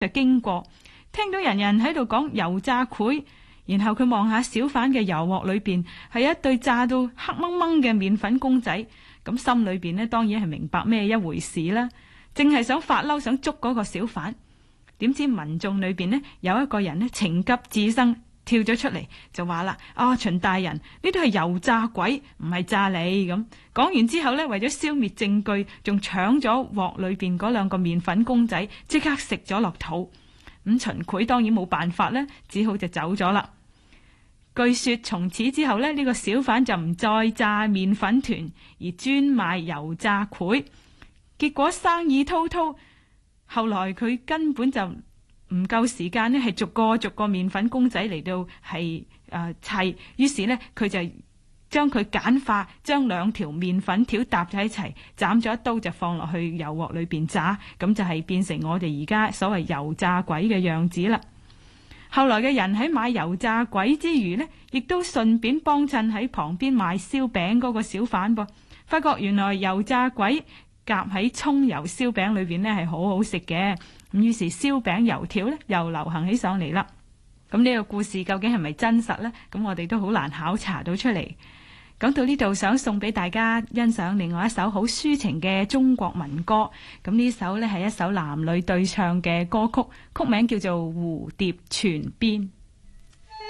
就經過，聽到人人喺度講油炸粿，然後佢望下小販嘅油鑊裏邊係一對炸到黑掹掹嘅麵粉公仔，咁心裏邊呢當然係明白咩一回事啦，淨係想發嬲，想捉嗰個小販。點知民眾裏邊呢有一個人呢情急智生，跳咗出嚟就話啦：秦大人，呢度係油炸鬼，唔係炸你。咁講完之後呢，為咗消滅證據，仲搶咗鑊裏邊嗰兩個麵粉公仔，即刻食咗落肚。咁秦檜當然冇辦法呢，只好就走咗啦。據說從此之後呢，呢個小販就唔再炸麵粉團，而專賣油炸粿。結果生意滔滔，後來佢根本就唔夠時間呢，係逐個麵粉公仔嚟到係砌，於是呢，佢就將佢簡化，將兩條麵粉條搭喺一齊，斬咗一刀就放落去油鑊裏邊炸，咁就係變成我哋而家所謂油炸鬼嘅樣子啦。後來嘅人喺買油炸鬼之餘呢，亦都順便幫襯喺旁邊賣燒餅嗰個小販噃，發覺原來油炸鬼夾喺蔥油燒餅裏邊呢係好好食嘅，咁於是燒餅油條呢又流行起上嚟啦。咁呢個故事究竟係咪真實呢？咁我哋都好難考察到出嚟。講到呢度，想送俾大家欣賞另外一首好抒情嘅中國民歌。咁呢首呢係一首男女對唱嘅歌曲，曲名叫做《蝴蝶泉邊》。